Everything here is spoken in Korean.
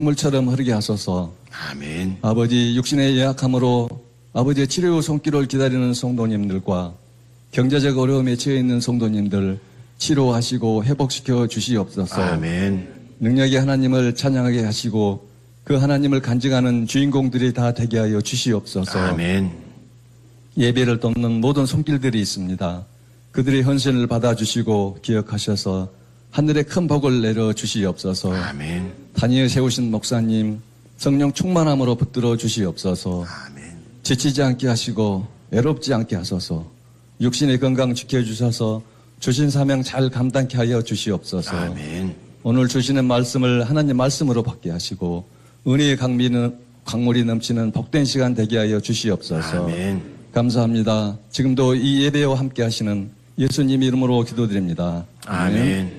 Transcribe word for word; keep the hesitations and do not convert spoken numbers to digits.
물처럼 흐르게 하소서. 아멘. 아버지, 육신의 예약함으로 아버지의 치료 손길을 기다리는 성도님들과 경제적 어려움에 처해 있는 성도님들 치료하시고 회복시켜 주시옵소서. 아멘. 능력의 하나님을 찬양하게 하시고 그 하나님을 간증하는 주인공들이 다 되게 하여 주시옵소서. 아멘. 예배를 돕는 모든 손길들이 있습니다. 그들의 헌신을 받아주시고 기억하셔서 하늘의 큰 복을 내려 주시옵소서. 아멘. 단위에 세우신 목사님 성령 충만함으로 붙들어 주시옵소서. 아멘. 지치지 않게 하시고 외롭지 않게 하소서. 육신의 건강 지켜주셔서 주신 사명 잘 감당케 하여 주시옵소서. 아멘. 오늘 주시는 말씀을 하나님 말씀으로 받게 하시고 은혜의 강미는, 강물이 넘치는 복된 시간 되게 하여 주시옵소서. 아멘. 감사합니다. 지금도 이 예배와 함께 하시는 예수님 이름으로 기도드립니다. 아멘.